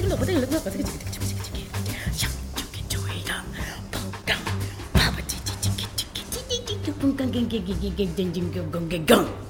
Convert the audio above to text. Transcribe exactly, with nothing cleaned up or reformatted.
너 보다 이런 거 같아. 그치 그치 그치 그치 그치. 샹 조이랑 펑강 바바치치치치치치치치치 펑강갱갱갱갱갱갱갱갱갱